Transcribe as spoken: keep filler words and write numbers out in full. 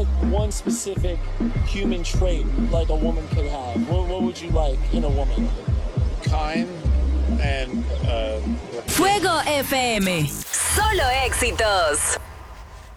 like one specific human trait like a woman could have? What, what would you like in a woman? Kind and uh, Fuego F M. Solo éxitos.